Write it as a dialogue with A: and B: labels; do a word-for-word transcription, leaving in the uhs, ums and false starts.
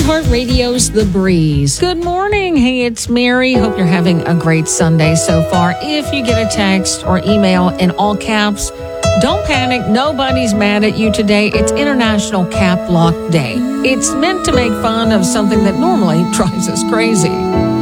A: iHeartRadio's The Breeze. Good morning. Hey, it's Mary. Hope you're having a great Sunday so far. If you get a text or email in all caps, don't panic. Nobody's mad at you today. It's International Cap Lock Day. It's meant to make fun of something that normally drives us crazy.